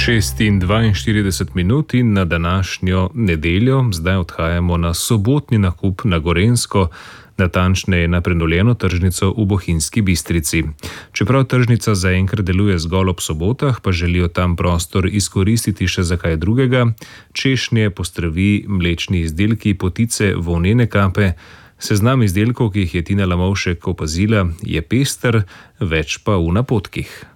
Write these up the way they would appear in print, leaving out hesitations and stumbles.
6:42 in na današnjo nedeljo, zdaj odhajamo na sobotni nakup na Gorenjsko, natančneje na prenovljeno tržnico v Bohinjski Bistrici. Čeprav tržnica zaenkrat deluje zgolj ob sobotah, pa želijo tam prostor izkoristiti še za kaj drugega: češnje, postrevi, mlečni izdelki, potice, volnene kape. Seznam izdelkov, ki jih je Tina Lamovšek opazila, je pester, več pa v napotkih.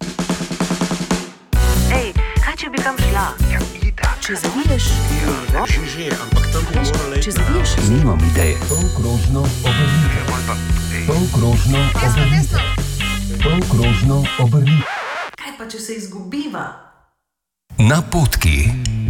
Če bi kam šla, če zaviješ, ampak tam bi morala iti. Če zaviješ, nimam ideje. Polkrožno obrnite. Polkrožno obrnite. Polkrožno obrnite. Kaj pa, če se izgubiva? Napotki.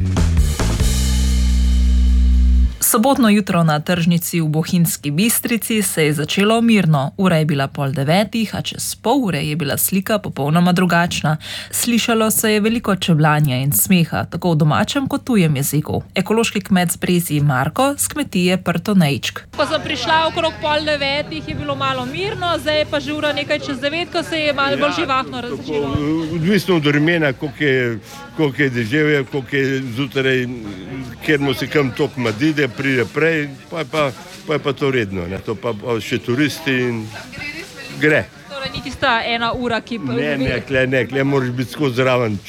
Sobotno jutro na tržnici v Bohinjski Bistrici se je začelo mirno. Ura je bila 8:30, a čez pol ure je bila slika popolnoma drugačna. Slišalo se je veliko čeblanja in smeha, tako v domačem kot tujem jeziku. Ekološki kmet z Brezij Marko z kmetije Prtonejčk. Ko sem prišla okrog 8:30, je bilo malo mirno, zdaj je pa že ura nekaj čez 9, ko se je malo bolj živahno razzačelo. Odvisno od vremena, koliko je deževja, koliko je zjutraj, kjer mu se kam tok madide, pride prej, pa je pa to redno, ne? To pa še turisti in gre. Torej ni tista ena ura, ki... Ne, moraš biti skozi zraven,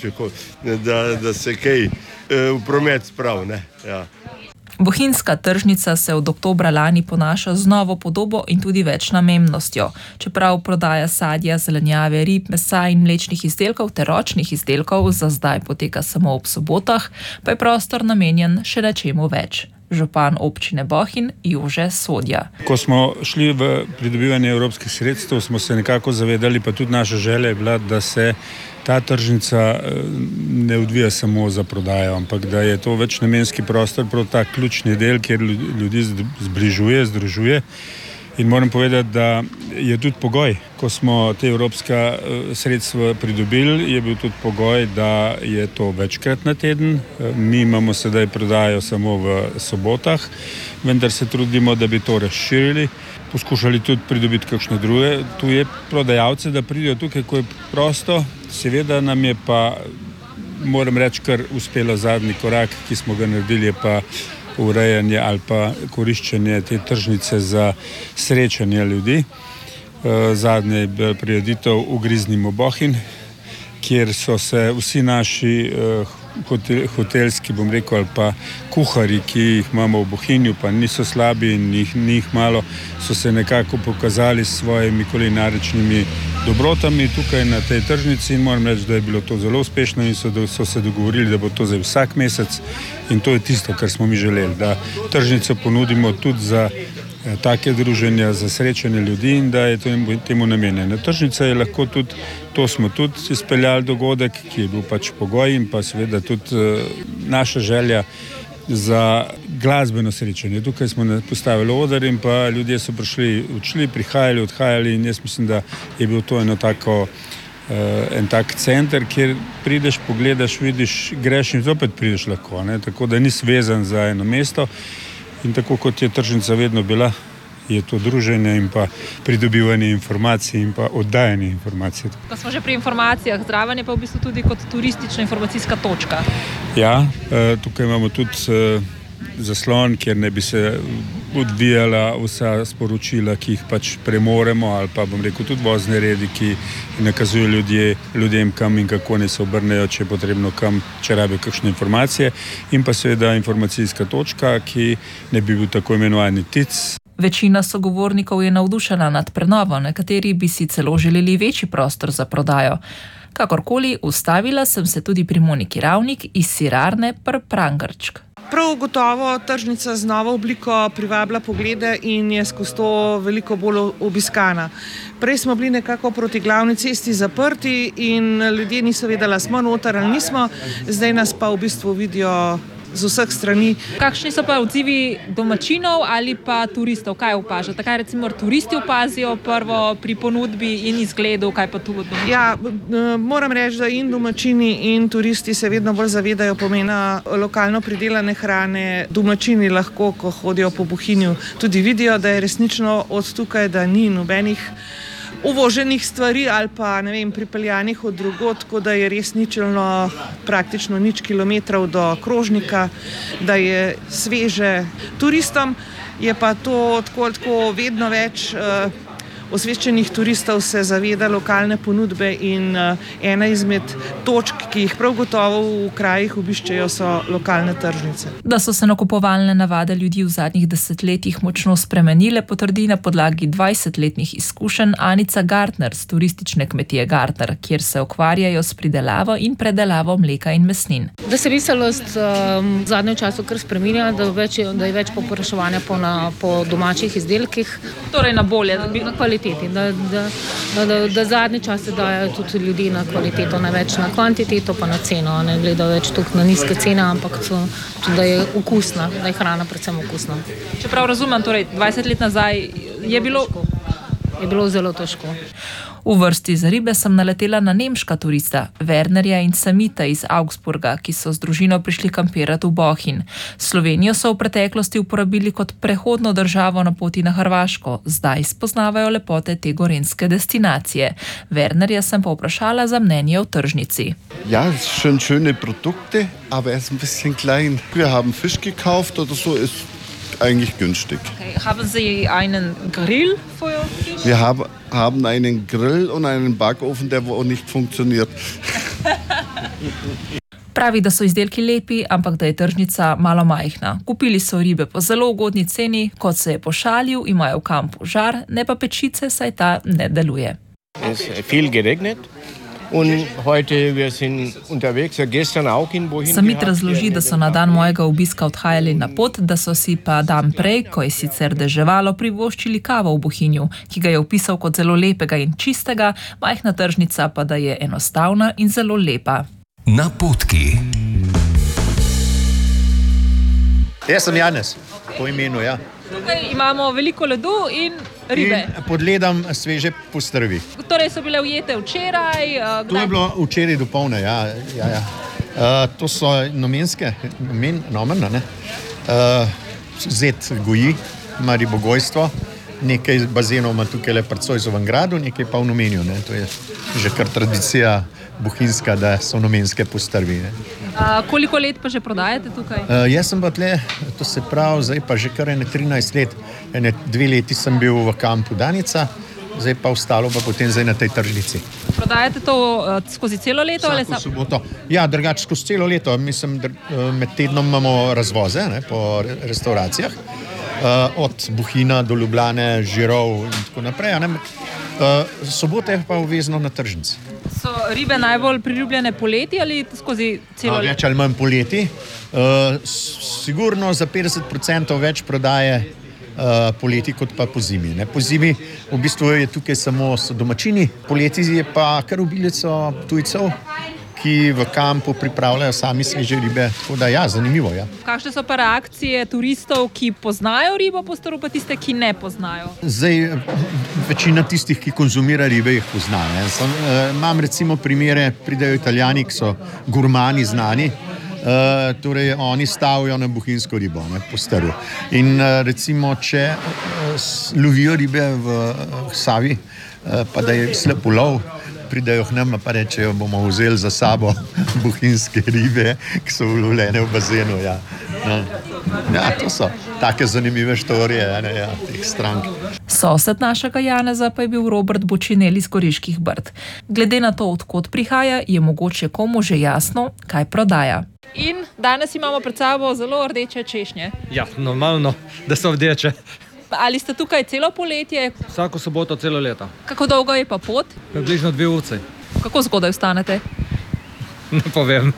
da se kaj v promet spravi, ne, ja. Bohinjska tržnica se od oktobra lani ponaša z novo podobo in tudi več namembnostjo. Čeprav prodaja sadja, zelenjave, rib, mesa in mlečnih izdelkov ter ročnih izdelkov za zdaj poteka samo ob sobotah, pa je prostor namenjen še nečemu več. Župan občine Bohinj Jože Sodja. Ko smo šli v pridobivanje evropskih sredstev, smo se nekako zavedali, pa tudi naša želja je bila, da se ta tržnica ne odvija samo za prodajo, ampak da je to večnamenski prostor, prav ta ključni del, kjer ljudi zbližuje, združuje. In moram povedati, da je tudi pogoj, ko smo te evropska sredstva pridobili, je bil tudi pogoj, da je to večkrat na teden. Mi imamo sedaj prodajo samo v sobotah, vendar se trudimo, da bi to razširili. Poskušali tudi pridobiti kakšne druge tuje prodajalce, da pridejo tukaj, ko je prosto. Seveda nam je pa, moram reči, kar uspelo zadnji korak, ki smo ga naredili, je pa urejanje ali pa koriščenje te tržnice za srečanje ljudi. Zadnje je bil prireditev Ugriznimo Bohinj, kjer so se vsi naši hotelski, bom rekel, ali pa kuharji, ki jih imamo v Bohinju, pa niso slabi in ni jih malo, so se nekako pokazali s svojimi kulinaričnimi dobrotami tukaj na tej tržnici in moram reči, da je bilo to zelo uspešno in so se dogovorili, da bo to zdaj vsak mesec in to je tisto, kar smo mi želeli, da tržnico ponudimo tudi za take druženja, za srečanje ljudi in da je temu namenjena. Tržnica je lahko tudi, to smo tudi izpeljali dogodek, ki je bil pač pogoj in pa seveda tudi naša želja za glasbeno srečanje. Tukaj smo postavili oder in pa ljudje so prišli, odšli, prihajali, odhajali in jaz mislim, da je bil to en tak center, kjer prideš, pogledaš, vidiš, greš in zopet prideš lahko, ne? Tako da nisi vezan za eno mesto. In tako kot je tržnica vedno bila, je to druženje in pa pridobivanje informacij in pa oddajanje informacij. Ko smo že pri informacijah, zraven je pa v bistvu tudi kot turistična informacijska točka. Ja, tukaj imamo tudi zaslon, kjer ne bi se odvijala vsa sporočila, ki jih pač premoremo, ali pa bom rekel tudi vozne redi, ki nakazujejo ljudem kam in kako ne se obrnejo, če je potrebno kam, če rabijo kakšne informacije. In pa seveda informacijska točka, ki ne bi bil tako imenovani TIC. Večina sogovornikov je navdušena nad prenovo, nekateri bi si celo želeli večji prostor za prodajo. Kakorkoli, ustavila sem se tudi pri Moniki Ravnik iz sirarne Prangrčk. Prav gotovo tržnica z novo obliko privablja poglede in je skozi to veliko bolj obiskana. Prej smo bili nekako proti glavni cesti zaprti in ljudje niso vedeli, smo noter ali nismo, zdaj nas pa v bistvu vidijo z vseh strani. Kakšni so pa odzivi domačinov ali pa turistov? Kaj opažate? Kaj recimo turisti opazijo prvo pri ponudbi in izgledu, kaj pa tu od domačinov? Ja, moram reči, da in domačini in turisti se vedno bolj zavedajo pomena lokalno pridelane hrane. Domačini lahko, ko hodijo po Bohinju, tudi vidijo, da je resnično od tukaj, da ni nobenih uvoženih stvari ali pa ne vem, pripeljanih od drugod, tako da je res ničelno, praktično nič kilometrov do krožnika, da je sveže. Turistom je pa to tako vedno več osveščenih turistov se zaveda lokalne ponudbe in ena izmed točk, ki jih prav gotovo v krajih obiščejo, so lokalne tržnice. Da so se nakupovalne navade ljudi v zadnjih desetletjih močno spremenile, potrdi na podlagi 20-letnih izkušenj Anica Gartner z turistične kmetije Gartner, kjer se ukvarjajo s pridelavo in predelavo mleka in mesnin. Da se miselnost v zadnjem času kar spreminja, da je več povpraševanja po domačih izdelkih. Torej na bolje, na kvaliteti. Da zadnje čase dajo tudi ljudi na kvaliteto, ne več na kvantiteto, pa na ceno. Ne gledajo več tukaj na nizke cene, ampak tudi, da je okusna, da je hrana predvsem okusna. Čeprav razumem, torej 20 let nazaj je bilo zelo težko. V vrsti za ribe sem naletela na nemška turista, Wernerja in Samita iz Augsburga, ki so z družino prišli kampirati v Bohinj. Slovenijo so v preteklosti uporabili kot prehodno državo na poti na Hrvaško, zdaj spoznavajo lepote te gorenjske destinacije. Wernerja sem pa vprašala za mnenje o tržnici. Ja, schon schöne Produkte, aber er ist ein bisschen klein. Wir haben Fisch gekauft oder so, ist eigentlich günstig. Okay. Haben Sie einen Grill für Fisch? Wir haben einen Grill und einen Backofen, der wo nicht funktioniert. Pravi, da so izdelki lepi, ampak da je tržnica malo majhna. Kupili so ribe po zelo ugodni ceni, kot se je pošalil, imajo v kampu žar, ne pa pečice, saj ta ne deluje. Es ist viel geregnet. Und heute wir sind unterwegs, gestern auch in Bohinj. Samit razloži, da so na dan mojega obiska odhajali na pot, da so si pa dan prej, ko je sicer deževalo, privoščili kavo v Bohinju, ki ga je opisal kot zelo lepega in čistega, majhna tržnica pa da je enostavna in zelo lepa. Napotki. Jaz sem Janez, po imenu, ja. Tukaj imamo veliko ledu in ribe. In pod ledom sveže postrvi. Torej so bile ujete včeraj. To je bilo včeraj dopoldne, ja. To so nomenske, ne? Zet goji, ima ribogojstvo, nekaj bazenov ima tukaj le pri Zoisovem gradu, nekaj pa v Nomenju, ne? To je že kar tradicija bohinjska, da so nomenske postrvi, ne? Koliko let pa že prodajate tukaj? Jaz sem pa tle, to se pravi, zdaj pa že kar 13 let. 2 leti sem bil v kampu Danica, zdaj pa ostalo pa potem zdaj na tej tržnici. Prodajate to skozi celo leto? Vsako soboto. Ja, drugače skozi celo leto. Mislim, med tednom imamo razvoze, ne, po restauracijah. Od Bohinja do Ljubljane, Žirov in tako naprej. Sobote je pa obvezno na tržnici. So ribe najbolj priljubljene poleti ali skozi celo leto? Več ali manj poleti. Sigurno za 50% več prodaje poleti kot pa po zimi. Ne? Po zimi v bistvu je tukaj samo domačini, poleti je pa kar obilico tujcev, ki v kampu pripravljajo sami sveže ribe. Tako da ja, zanimivo. Ja. Kakšne so pa reakcije turistov, ki poznajo ribo postaru, pa tiste, ki ne poznajo? Zdaj, večina tistih, ki konzumira ribe, jih pozna. Imam recimo primere, pridejo Italijani, ki so gurmani znani, torej oni stavijo na bohinjsko ribo, ne, postaru. In recimo, če lovijo ribe v Savi, pa da je slep ulov, pridejo k nam pa rečejo, bomo vzeli za sabo bohinjske ribe, ki so ulovljene v bazenu. Ja, to so take zanimive štorije, teh strank. Sosed našega Janeza pa je bil Robert Bočinel iz Goriških Brd. Glede na to, odkot prihaja, je mogoče komu že jasno, kaj prodaja. In danes imamo pred sabo zelo rdeče češnje. Ja, normalno, da so rdeče. Ali ste tukaj celo poletje? Vsako soboto, celo leto. Kako dolgo je pa pot? Približno 2 ure. Kako zgodaj vstanete? Ne povem.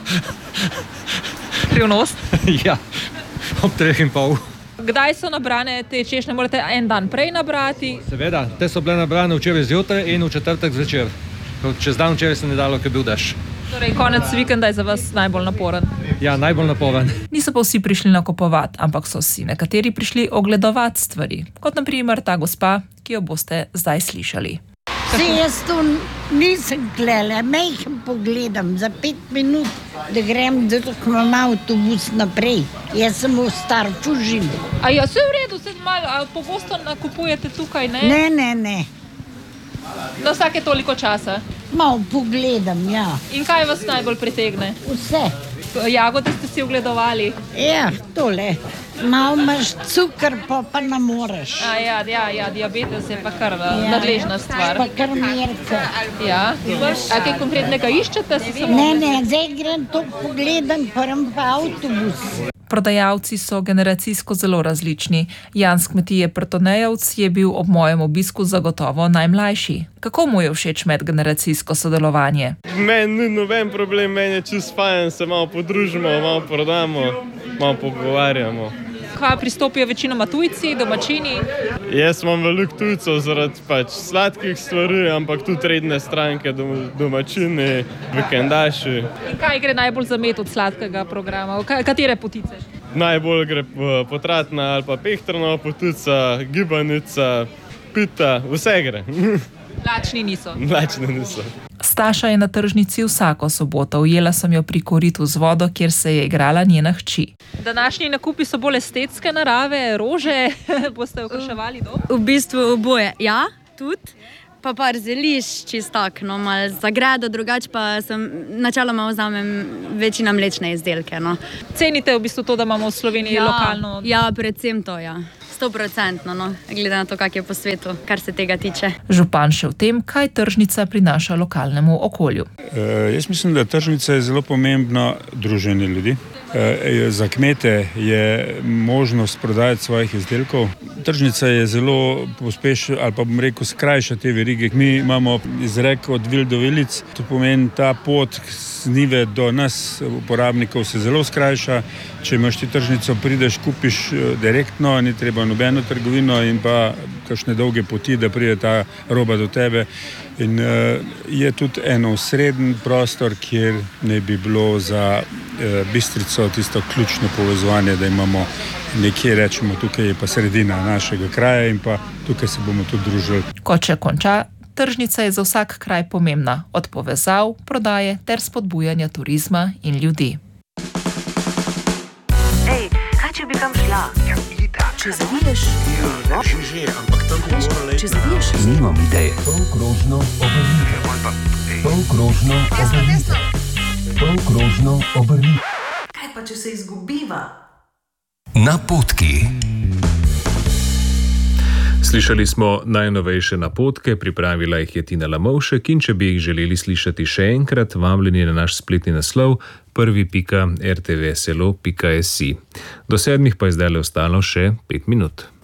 Skrivnost? Ja, ob 3:30. Kdaj so nabrane te češnje? Morate en dan prej nabrati? Seveda, te so bile nabrane včeraj zjutraj in v četrtek zvečer. Čez dan včeraj se ne dalo, ker je bil dež. Torej, konec vikenda je za vas najbolj naporen. Ja, najbolj naporen. Niso pa vsi prišli nakupovati, ampak so si nekateri prišli ogledovati stvari. Kot na primer ta gospa, ki jo boste zdaj slišali. Jaz to nisem gledala, majhen pogledam za 5 minut, da grem, da imam avtobus naprej. Jaz sem v Starču živim. A ja, vse v redu, se malo pogosto nakupujete tukaj, ne? Ne. Na vsake toliko časa. Malo pogledam, ja. In kaj vas najbolj pritegne? Vse. Jagode ste si ogledovali? Ja, tole. Malo imaš cukor, pa ne moreš. Ja, diabetes je pa kar nadležna stvar. Pa kar merce. Ja. A kaj konkretnega iščete? Ne, zdaj grem to pogledam, pa avtobus. Prodajalci so generacijsko zelo različni. Jan s kmetije Prtonejevc je bil ob mojem obisku zagotovo najmlajši. Kako mu je všeč medgeneracijsko sodelovanje? Meni ni noben problem, meni je čisto fajn, se malo podružimo, malo prodamo, malo pogovarjamo. Kva pristopijo večinoma tujci, domačini? Jaz imam veliko tujcev zaradi sladkih stvari, ampak tudi redne stranke, domačini, vikendaši. In kaj gre najbolj za med od sladkega programa? Katere potice? Najbolj gre potratna ali pa pehtrna potica, gibanica, pita, vse gre. Lačni niso. Lačni niso. Staša je na tržnici vsako soboto. Ujela sem jo pri koritu z vodo, kjer se je igrala njena hči. Današnji nakupi so bolj estetske narave, rože, boste okraševali dom? V bistvu oboje, ja, tudi. Pa par zelišč, čistak, no, malo zagredo, drugače pa sem načeloma vzamem večina mlečne izdelke, no. Cenite v bistvu to, da imamo v Sloveniji lokalno? Ja, predvsem to, ja. 100%, no, glede na to, kak je po svetu, kar se tega tiče. Župan še v tem, kaj tržnica prinaša lokalnemu okolju. Jaz mislim, da tržnica je zelo pomembno druženje ljudi. Za kmete je možnost prodajati svojih izdelkov. Tržnica je zelo ali pa bom rekel, skrajša te verige. Mi imamo izrek od vil do vilic, to pomeni ta pot z njive do nas, uporabnikov, se zelo skrajša. Če imaš ti tržnico, prideš, kupiš direktno, ni treba nobeno trgovino in pa kakšne dolge poti, da pride ta roba do tebe. In je tudi eno srednji prostor, kjer ne bi bilo za Bistrico tisto ključno povezovanje, da imamo nekje, rečemo, tukaj je pa sredina našega kraja in pa tukaj se bomo tudi družili. Kot še konča, tržnica je za vsak kraj pomembna, od povezav, prodaje ter spodbujanja turizma in ljudi. Ej, kaj če bi kam šla? Ja, itak. Če zaviješ levo? Že, ampak tam bi morala iti. Če zaviješ Nimam ideje. Polkrožno obrnite. Polkrožno obrnite. Polkrožno obrnite. Kaj pa, če se izgubiva? Napotki. Slišali smo najnovejše napotke, pripravila jih je Tina Lamovšek in če bi jih želeli slišati še enkrat, vabljeni na naš spletni naslov prvi.rtvselo.si. Do 7 pa je zdaj ostalo še 5 minut.